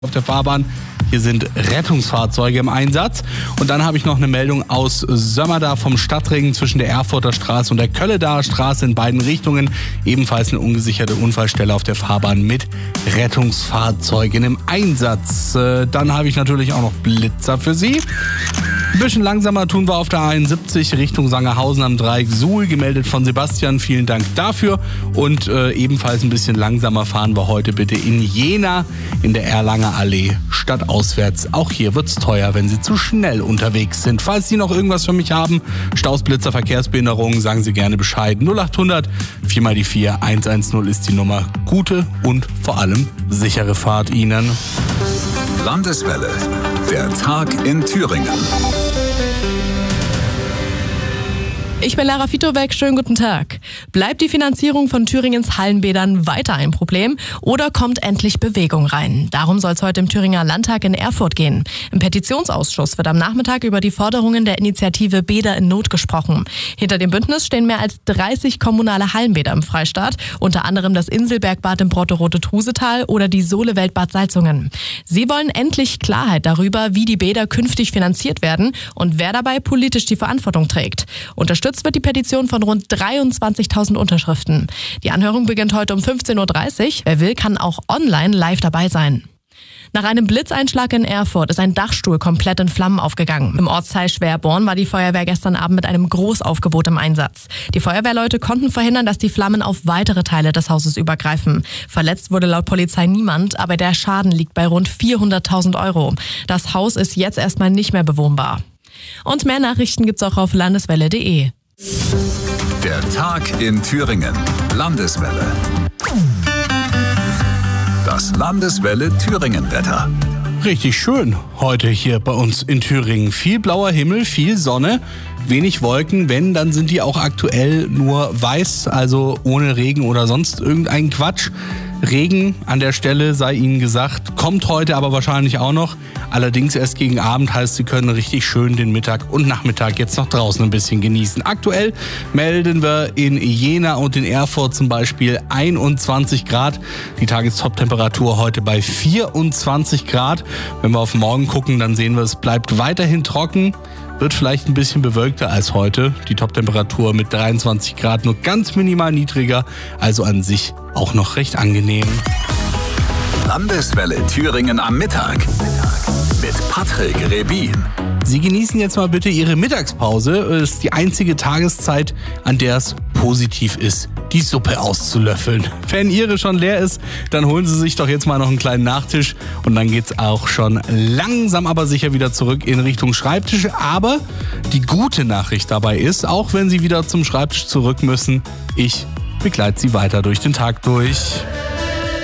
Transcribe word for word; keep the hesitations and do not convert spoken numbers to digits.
auf der Fahrbahn. Hier sind Rettungsfahrzeuge im Einsatz. Und dann habe ich noch eine Meldung aus Sömmerda vom Stadtring zwischen der Erfurter Straße und der Kölledaer Straße in beiden Richtungen. Ebenfalls eine ungesicherte Unfallstelle auf der Fahrbahn mit Rettungsfahrzeugen im Einsatz. Dann habe ich natürlich auch noch Blitzer für Sie. Ein bisschen langsamer tun wir auf der A einundsiebzig Richtung Sangerhausen am Dreieck Suhl, gemeldet von Sebastian. Vielen Dank dafür. Und äh, ebenfalls ein bisschen langsamer fahren wir heute bitte in Jena in der Erlanger Allee stadtauswärts. Auch hier wird's teuer, wenn Sie zu schnell unterwegs sind. Falls Sie noch irgendwas für mich haben, Staus, Blitzer, Verkehrsbehinderungen, sagen Sie gerne Bescheid. null achthundert vier mal die vier eins eins null ist die Nummer. Gute und vor allem sichere Fahrt Ihnen. Landeswelle, der Tag in Thüringen. Ich bin Lara Fitowek, schönen guten Tag. Bleibt die Finanzierung von Thüringens Hallenbädern weiter ein Problem oder kommt endlich Bewegung rein? Darum soll es heute im Thüringer Landtag in Erfurt gehen. Im Petitionsausschuss wird am Nachmittag über die Forderungen der Initiative Bäder in Not gesprochen. Hinter dem Bündnis stehen mehr als dreißig kommunale Hallenbäder im Freistaat, unter anderem das Inselbergbad im Brotterote-Trusetal oder die Solewelt Bad Salzungen. Sie wollen endlich Klarheit darüber, wie die Bäder künftig finanziert werden und wer dabei politisch die Verantwortung trägt. Unterstützt wird die Petition von rund dreiundzwanzigtausend Unterschriften. Die Anhörung beginnt heute um fünfzehn Uhr dreißig. Wer will, kann auch online live dabei sein. Nach einem Blitzeinschlag in Erfurt ist ein Dachstuhl komplett in Flammen aufgegangen. Im Ortsteil Schwerborn war die Feuerwehr gestern Abend mit einem Großaufgebot im Einsatz. Die Feuerwehrleute konnten verhindern, dass die Flammen auf weitere Teile des Hauses übergreifen. Verletzt wurde laut Polizei niemand, aber der Schaden liegt bei rund vierhunderttausend Euro. Das Haus ist jetzt erstmal nicht mehr bewohnbar. Und mehr Nachrichten gibt's auch auf landeswelle punkt de. Der Tag in Thüringen. Landeswelle. Das Landeswelle Thüringen-Wetter. Richtig schön heute hier bei uns in Thüringen. Viel blauer Himmel, viel Sonne, wenig Wolken. Wenn, dann sind die auch aktuell nur weiß, also ohne Regen oder sonst irgendein Quatsch. Regen an der Stelle, sei Ihnen gesagt, kommt heute aber wahrscheinlich auch noch. Allerdings erst gegen Abend, heißt, Sie können richtig schön den Mittag und Nachmittag jetzt noch draußen ein bisschen genießen. Aktuell melden wir in Jena und in Erfurt zum Beispiel einundzwanzig Grad. Die Tagestop-Temperatur heute bei vierundzwanzig Grad. Wenn wir auf morgen gucken, dann sehen wir, es bleibt weiterhin trocken. Wird vielleicht ein bisschen bewölkter als heute. Die Top-Temperatur mit dreiundzwanzig Grad nur ganz minimal niedriger, also an sich auch noch recht angenehm. Landeswelle Thüringen am Mittag mit Patrick Rebin. Sie genießen jetzt mal bitte Ihre Mittagspause. Es ist die einzige Tageszeit, an der es positiv ist, die Suppe auszulöffeln. Wenn Ihre schon leer ist, dann holen Sie sich doch jetzt mal noch einen kleinen Nachtisch und dann geht's auch schon langsam aber sicher wieder zurück in Richtung Schreibtisch. Aber die gute Nachricht dabei ist, auch wenn Sie wieder zum Schreibtisch zurück müssen, ich begleite Sie weiter durch den Tag durch.